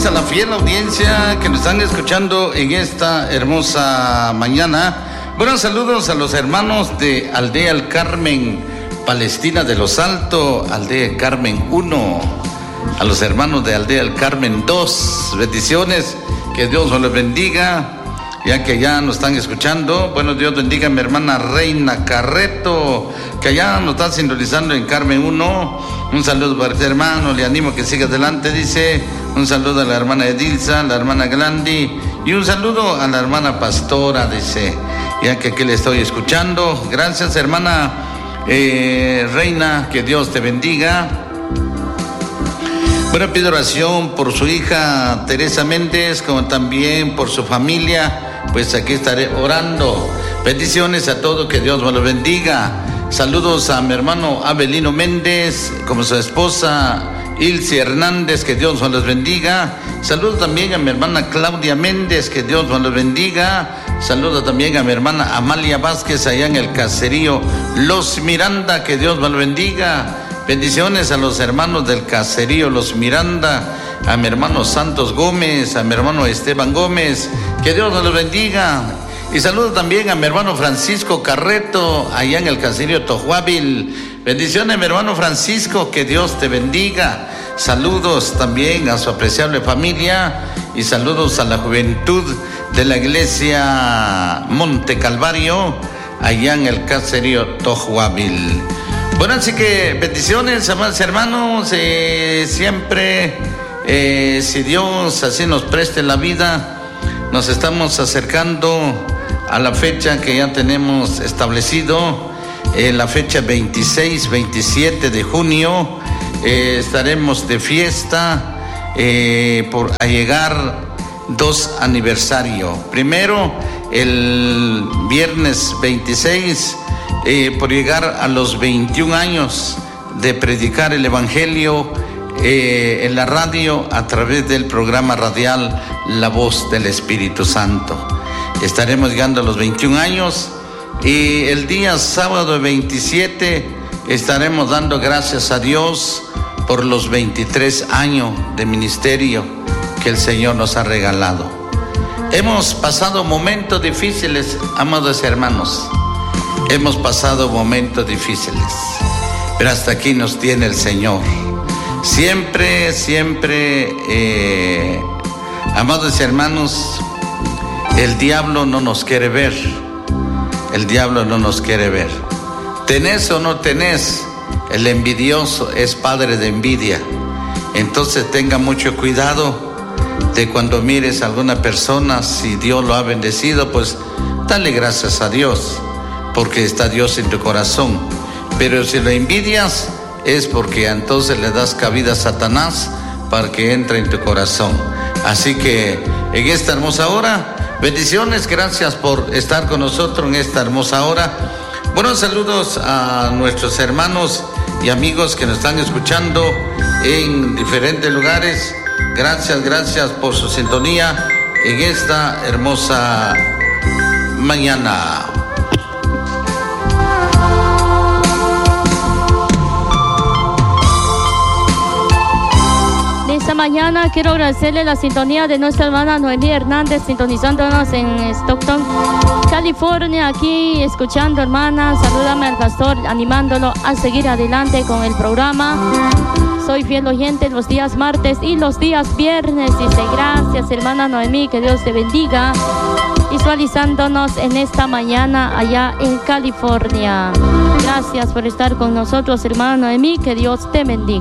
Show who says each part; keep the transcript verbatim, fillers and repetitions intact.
Speaker 1: Bendiciones a la fiel audiencia que nos están escuchando en esta hermosa mañana. Buenos saludos a los hermanos de Aldea El Carmen, Palestina de los Altos, Aldea El Carmen uno, a los hermanos de Aldea El Carmen dos. Bendiciones, que Dios os los bendiga, ya que ya nos están escuchando. Bueno, Dios bendiga a mi hermana Reina Carreto, que allá nos está sintonizando en Carmen uno. Un saludo para este hermano, le animo a que siga adelante, dice. Un saludo a la hermana Edilza, a la hermana Glandi, y un saludo a la hermana Pastora, dice, ya que aquí le estoy escuchando. Gracias, hermana eh, Reina, que Dios te bendiga. Bueno, pido oración por su hija Teresa Méndez, como también por su familia. Pues aquí estaré orando. Bendiciones a todos, que Dios me los bendiga. Saludos a mi hermano Abelino Méndez, como su esposa Ilse Hernández, que Dios me los bendiga. Saludo también a mi hermana Claudia Méndez, que Dios me los bendiga. Saludo también a mi hermana Amalia Vázquez, allá en el caserío Los Miranda, que Dios me los bendiga. Bendiciones a los hermanos del caserío Los Miranda, a mi hermano Santos Gómez, a mi hermano Esteban Gómez, que Dios nos los bendiga. Y saludo también a mi hermano Francisco Carreto, allá en el caserío Tojuábil. Bendiciones, mi hermano Francisco, que Dios te bendiga. Saludos también a su apreciable familia y saludos a la juventud de la iglesia Monte Calvario, allá en el caserío Tojuábil. Bueno, así que bendiciones, amados hermanos, eh, siempre, eh, si Dios así nos preste la vida, nos estamos acercando a la fecha que ya tenemos establecido, eh, la fecha veintiséis, veintisiete de junio, eh, estaremos de fiesta eh, por a llegar dos aniversarios. Primero, el viernes veintiséis, Eh, por llegar a los veintiún años de predicar el Evangelio eh, en la radio a través del programa radial La Voz del Espíritu Santo. Estaremos llegando a los veintiún años y el día sábado veintisiete estaremos dando gracias a Dios por los veintitrés años de ministerio que el Señor nos ha regalado. Hemos pasado momentos difíciles, amados hermanos. Hemos pasado momentos difíciles, pero hasta aquí nos tiene el Señor. Siempre, siempre, eh, amados hermanos, el diablo no nos quiere ver. El diablo no nos quiere ver. Tenés o no tenés, el envidioso es padre de envidia. Entonces tenga mucho cuidado de cuando mires a alguna persona, si Dios lo ha bendecido, pues dale gracias a Dios, porque está Dios en tu corazón. Pero si lo envidias, es porque entonces le das cabida a Satanás para que entre en tu corazón. Así que en esta hermosa hora, bendiciones, gracias por estar con nosotros en esta hermosa hora. Buenos saludos a nuestros hermanos y amigos que nos están escuchando en diferentes lugares. Gracias, gracias por su sintonía en esta hermosa mañana.
Speaker 2: Esta mañana quiero agradecerle la sintonía de nuestra hermana Noemí Hernández, sintonizándonos en Stockton, California, aquí escuchando, hermana. Salúdame al pastor, animándolo a seguir adelante con el programa. Soy fiel oyente los días martes y los días viernes. Dice, gracias, hermana Noemí, que Dios te bendiga. Visualizándonos en esta mañana allá en California. Gracias por estar con nosotros, hermana Noemí, que Dios te bendiga.